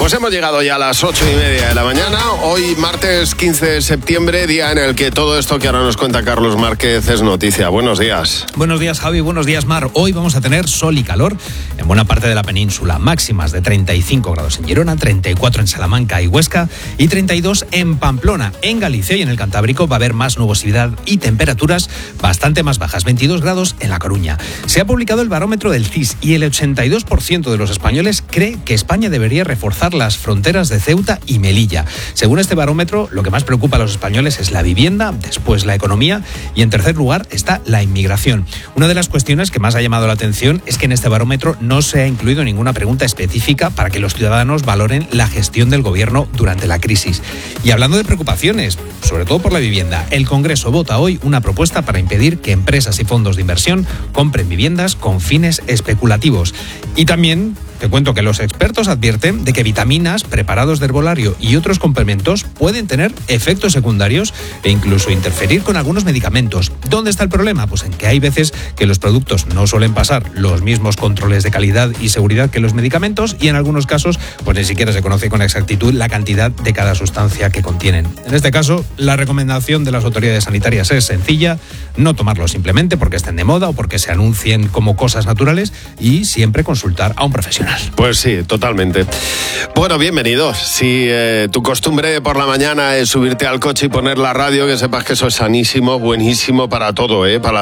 Pues hemos llegado ya a las 8:30 de la mañana. Hoy, martes 15 de septiembre, día en el que todo esto que ahora nos cuenta Carlos Márquez es noticia. Buenos días. Buenos días, Javi. Buenos días, Mar. Hoy vamos a tener sol y calor en buena parte de la península. Máximas de 35 grados en Girona, 34 en Salamanca y Huesca y 32 en Pamplona. En Galicia y en el Cantábrico va a haber más nubosidad y temperaturas bastante más bajas, 22 grados en La Coruña. Se ha publicado el barómetro del CIS y el 82% de los españoles cree que España debería reforzar las fronteras de Ceuta y Melilla. Según este barómetro, lo que más preocupa a los españoles es la vivienda, después la economía y en tercer lugar está la inmigración. Una de las cuestiones que más ha llamado la atención es que en este barómetro no se ha incluido ninguna pregunta específica para que los ciudadanos valoren la gestión del gobierno durante la crisis. Y hablando de preocupaciones, sobre todo por la vivienda, el Congreso vota hoy una propuesta para impedir que empresas y fondos de inversión compren viviendas con fines especulativos. Y también te cuento que los expertos advierten de que vitaminas, preparados de herbolario y otros complementos pueden tener efectos secundarios e incluso interferir con algunos medicamentos. ¿Dónde está el problema? Pues en que hay veces que los productos no suelen pasar los mismos controles de calidad y seguridad que los medicamentos y en algunos casos pues ni siquiera se conoce con exactitud la cantidad de cada sustancia que contienen. En este caso, la recomendación de las autoridades sanitarias es sencilla: no tomarlos simplemente porque estén de moda o porque se anuncien como cosas naturales y siempre consultar a un profesional. Pues sí, totalmente. Bueno, bienvenidos. Si tu costumbre por la mañana es subirte al coche y poner la radio, que sepas que eso es sanísimo, buenísimo para todo, para